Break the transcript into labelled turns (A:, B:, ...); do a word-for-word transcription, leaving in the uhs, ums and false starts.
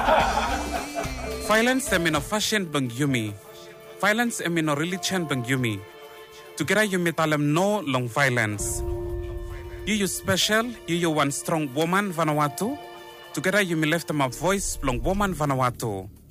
A: Violence emi no fashion bang yumi. Violence emi no religion bang yumi. Together yumi talem no long violence. You you special, you you one strong woman Vanuatu. Together yumi left them a voice long woman Vanuatu.